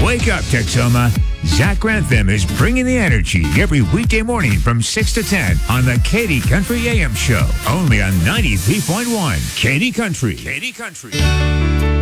Wake up, Texoma. Zach Grantham is bringing the energy every weekday morning from 6 to 10 on the Katy Country AM Show. Only on 93.1 Katy Country. Katy Country.